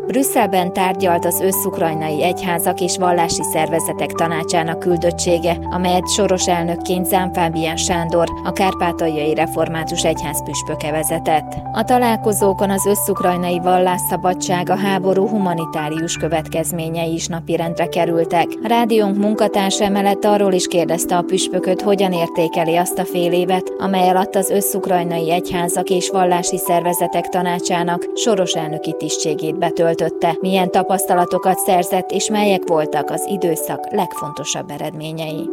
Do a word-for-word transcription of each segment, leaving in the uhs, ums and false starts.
Brüsszelben tárgyalt az Összukrajnai Egyházak és Vallási Szervezetek Tanácsának küldöttsége, amelyet soros elnökként Zám Fábián Sándor, a Kárpátaljai Református Egyház püspöke vezetett. A találkozókon az összukrajnai vallásszabadság, a háború humanitárius következményei is napirendre kerültek. A rádiónk munkatársa emellett arról is kérdezte a püspököt, hogyan értékeli azt a fél évet, amely alatt az Összukrajnai Egyházak és Vallási Szervezetek Tanácsának soros elnöki tisztségét betöltötte, milyen tapasztalatokat szerzett és melyek voltak az időszak legfontosabb eredményei.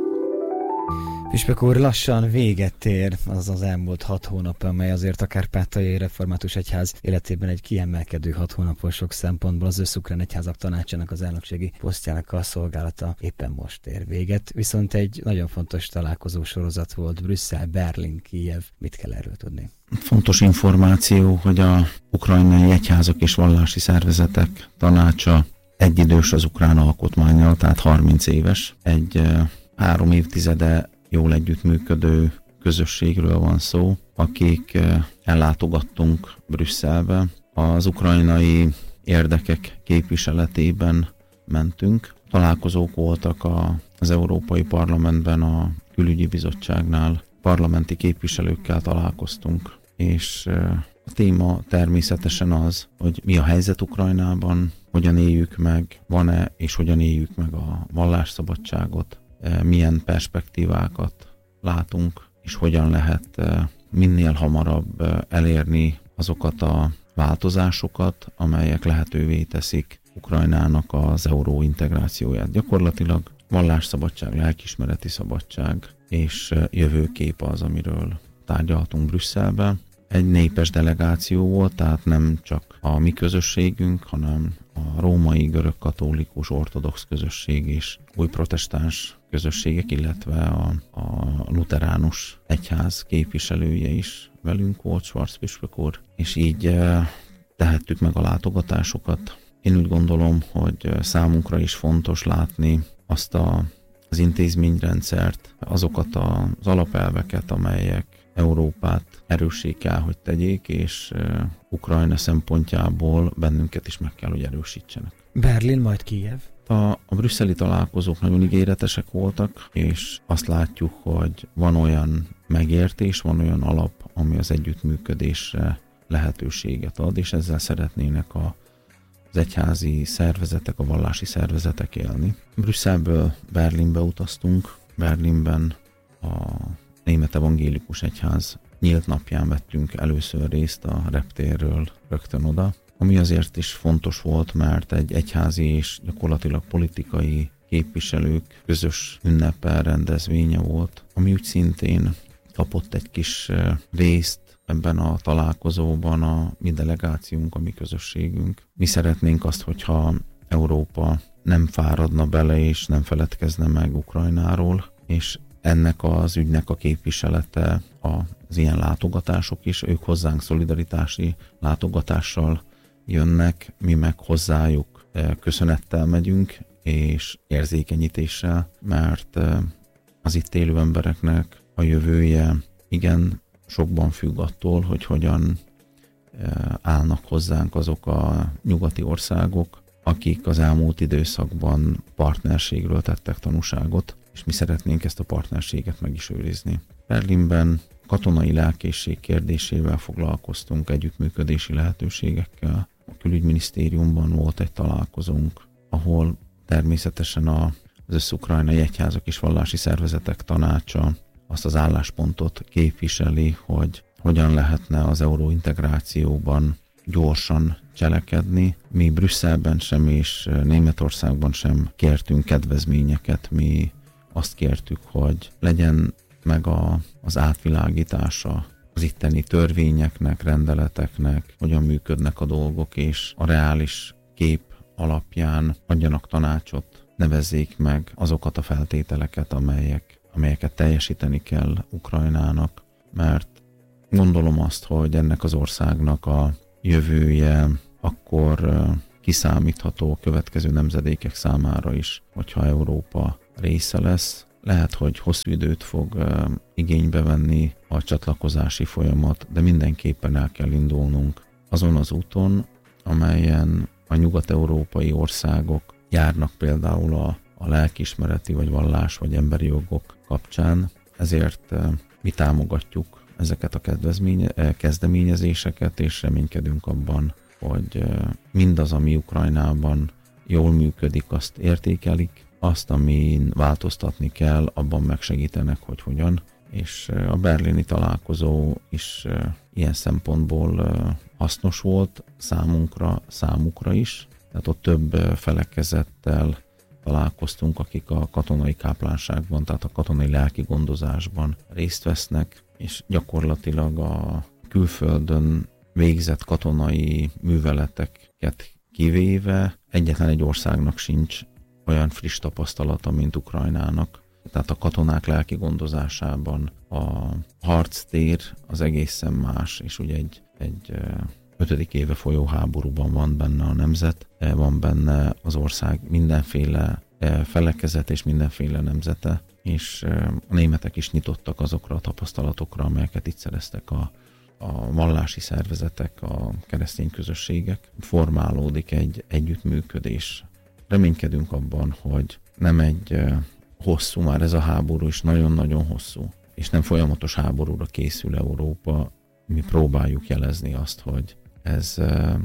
Püspök úr, lassan véget ér az az elmúlt hat hónap, amely azért a Kárpátaljai Református Egyház életében egy kiemelkedő hat hónapos sok szempontból. Az Összukrán Egyházak Tanácsának az elnökségi posztjának a szolgálata éppen most ér véget, viszont egy nagyon fontos találkozó sorozat volt Brüsszel, Berlin, Kijev. Mit kell erről tudni? Fontos információ, hogy a ukrajnai egyházak és vallási szervezetek tanácsa egyidős az ukrán alkotmánnyal, tehát harminc éves, egy három évtizede jól együttműködő közösségről van szó, akik ellátogattunk Brüsszelbe. Az ukrajnai érdekek képviseletében mentünk. Találkozók voltak a, az Európai Parlamentben, a Külügyi Bizottságnál, parlamenti képviselőkkel találkoztunk, és a téma természetesen az, hogy mi a helyzet Ukrajnában, hogyan éljük meg, van-e és hogyan éljük meg a vallásszabadságot, milyen perspektívákat látunk, és hogyan lehet minél hamarabb elérni azokat a változásokat, amelyek lehetővé teszik Ukrajnának az euró integrációját. Gyakorlatilag vallásszabadság, lelkiismereti szabadság és jövőkép az, amiről tárgyaltunk Brüsszelben. Egy népes delegáció volt, tehát nem csak a mi közösségünk, hanem a római, görög-katolikus, ortodox közösség és új protestáns közösségek, illetve a, a luteránus egyház képviselője is velünk volt, Schwarz püspök úr, és így e, tehettük meg a látogatásokat. Én úgy gondolom, hogy számunkra is fontos látni azt a, az intézményrendszert, azokat az alapelveket, amelyek Európát erőssé kell, hogy tegyék, és uh, Ukrajna szempontjából bennünket is meg kell, hogy erősítsenek. Berlin, majd Kijev. A, a brüsszeli találkozók nagyon ígéretesek voltak, és azt látjuk, hogy van olyan megértés, van olyan alap, ami az együttműködésre lehetőséget ad, és ezzel szeretnének a, az egyházi szervezetek, a vallási szervezetek élni. Brüsszelből Berlinbe utaztunk. Berlinben a Német Evangélikus Egyház nyílt napján vettünk először részt a reptérről rögtön oda, ami azért is fontos volt, mert egy egyházi és gyakorlatilag politikai képviselők közös ünnepel rendezvénye volt, ami úgy szintén kapott egy kis részt ebben a találkozóban a mi delegációnk, a mi közösségünk. Mi szeretnénk azt, hogyha Európa nem fáradna bele és nem feledkezne meg Ukrajnáról, és ennek az ügynek a képviselete az ilyen látogatások is, ők hozzánk szolidaritási látogatással jönnek, mi meg hozzájuk köszönettel megyünk, és érzékenyítéssel, mert az itt élő embereknek a jövője igen sokban függ attól, hogy hogyan állnak hozzánk azok a nyugati országok, akik az elmúlt időszakban partnerségről tettek tanúságot, és mi szeretnénk ezt a partnerséget meg is őrizni. Berlinben katonai lelkészség kérdésével foglalkoztunk, együttműködési lehetőségekkel. A külügyminisztériumban volt egy találkozónk, ahol természetesen az Összukrajnai Egyházak és Vallási Szervezetek Tanácsa azt az álláspontot képviseli, hogy hogyan lehetne az euróintegrációban gyorsan cselekedni. Mi Brüsszelben sem és Németországban sem kértünk kedvezményeket, mi azt kértük, hogy legyen meg a, az átvilágítása az itteni törvényeknek, rendeleteknek, hogyan működnek a dolgok, és a reális kép alapján adjanak tanácsot, nevezzék meg azokat a feltételeket, amelyek, amelyeket teljesíteni kell Ukrajnának, mert gondolom azt, hogy ennek az országnak a jövője akkor kiszámítható a következő nemzedékek számára is, hogyha Európa része lesz. Lehet, hogy hosszú időt fog uh, igénybe venni a csatlakozási folyamat, de mindenképpen el kell indulnunk azon az úton, amelyen a nyugat-európai országok járnak például a, a lelkiismereti, vagy vallás, vagy emberi jogok kapcsán, ezért mi támogatjuk ezeket a kezdeményezéseket, és reménykedünk abban, hogy mindaz, ami Ukrajnában jól működik, azt értékelik, azt, amin változtatni kell, abban megsegítenek, hogy hogyan. És a berlini találkozó is ilyen szempontból hasznos volt számunkra, számukra is. Tehát ott több felekezettel találkoztunk, akik a katonai káplánságban, tehát a katonai lelki gondozásban részt vesznek, és gyakorlatilag a külföldön végzett katonai műveleteket kivéve egyetlen egy országnak sincs olyan friss tapasztalata, mint Ukrajnának. Tehát a katonák lelki gondozásában a harctér az egészen más, és ugye egy, egy ötödik éve folyó háborúban van benne a nemzet, van benne az ország mindenféle felekezet és mindenféle nemzete, és a németek is nyitottak azokra a tapasztalatokra, amelyeket itt szereztek a, a vallási szervezetek, a keresztény közösségek. Formálódik egy együttműködés. Reménykedünk abban, hogy nem egy hosszú már ez a háború, és nagyon-nagyon hosszú, és nem folyamatos háborúra készül Európa. Mi próbáljuk jelezni azt, hogy ez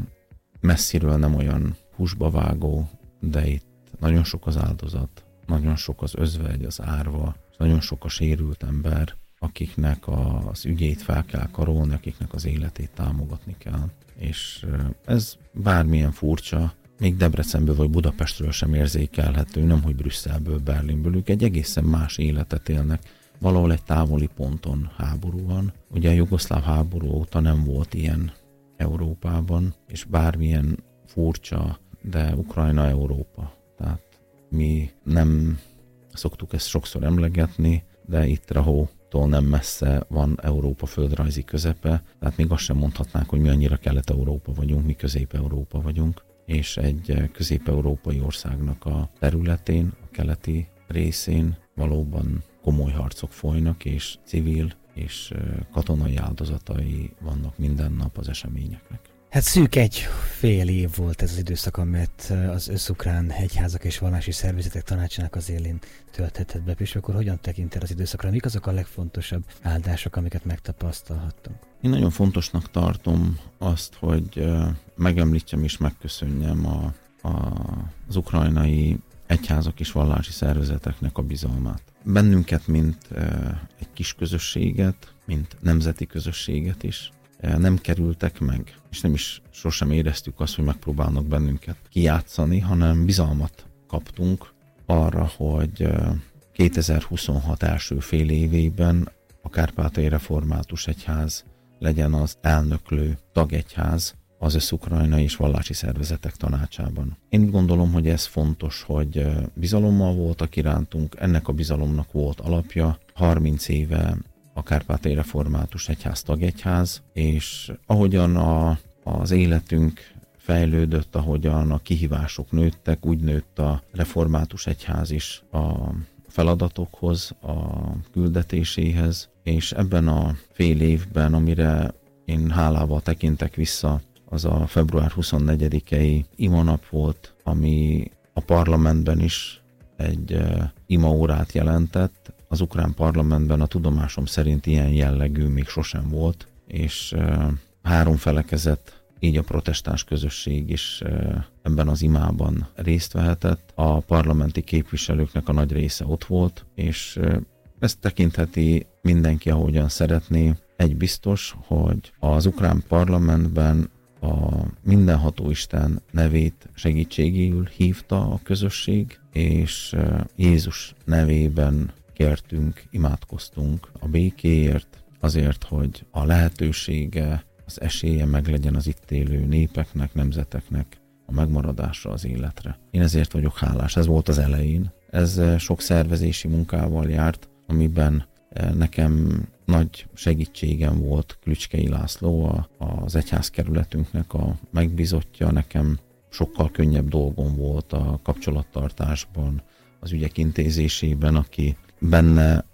messziről nem olyan húsba vágó, de itt nagyon sok az áldozat, nagyon sok az özvegy, az árva, nagyon sok a sérült ember, akiknek az ügyét fel kell karolni, akiknek az életét támogatni kell. És ez bármilyen furcsa, még Debrecenből vagy Budapestről sem érzékelhető, nemhogy Brüsszelből, Berlinből, ők egy egészen más életet élnek, valahol egy távoli ponton háború van. Ugye a jugoszláv háború óta nem volt ilyen Európában, és bármilyen furcsa, de Ukrajna Európa. Tehát mi nem szoktuk ezt sokszor emlegetni, de itt Rahótól nem messze van Európa földrajzi közepe, tehát még azt sem mondhatnánk, hogy mi annyira Kelet-Európa vagyunk, mi Közép-Európa vagyunk, és egy közép-európai országnak a területén, a keleti részén valóban komoly harcok folynak, és civil és katonai áldozatai vannak minden nap az eseményeknek. Hát szűk egy fél év volt ez az időszak, amelyet az Összukrán Egyházak és Vallási Szervezetek Tanácsának az élén tölthetett be. És akkor hogyan tekinted az időszakra? Mik azok a legfontosabb áldások, amiket megtapasztalhattunk? Én nagyon fontosnak tartom azt, hogy megemlítsem és megköszönjem a, a, az ukrajnai egyházak és vallási szervezeteknek a bizalmát. Bennünket, mint egy kis közösséget, mint nemzeti közösséget is nem kerültek meg, és nem is sosem éreztük azt, hogy megpróbálnak bennünket kijátszani, hanem bizalmat kaptunk arra, hogy kétezer-huszonhat első fél évében a Kárpátaljai Református Egyház legyen az elnöklő tagegyház az Összukrajnai és Vallási Szervezetek Tanácsában. Én úgy gondolom, hogy ez fontos, hogy bizalommal voltak irántunk, ennek a bizalomnak volt alapja, harminc éve a Kárpátaljai Református Egyház tagegyház, és ahogyan a, az életünk fejlődött, ahogyan a kihívások nőttek, úgy nőtt a Református Egyház is a feladatokhoz, a küldetéséhez, és ebben a fél évben, amire én hálával tekintek vissza, az a február huszonnegyedikei imanap volt, ami a parlamentben is egy uh, imaórát jelentett. Az ukrán parlamentben a tudomásom szerint ilyen jellegű még sosem volt, és uh, három felekezet, így a protestáns közösség is uh, ebben az imában részt vehetett. A parlamenti képviselőknek a nagy része ott volt, és uh, ezt tekintheti mindenki, ahogyan szeretné. Egy biztos, hogy az ukrán parlamentben a mindenható Isten nevét segítségéül hívta a közösség, és Jézus nevében kértünk, imádkoztunk a békéért, azért, hogy a lehetősége, az esélye meglegyen az itt élő népeknek, nemzeteknek a megmaradásra, az életre. Én ezért vagyok hálás, ez volt az elején. Ez sok szervezési munkával járt, amiben nekem nagy segítségem volt Klücskei László, az egyházkerületünknek a megbízottja, nekem sokkal könnyebb dolgom volt a kapcsolattartásban, az ügyek intézésében, aki benne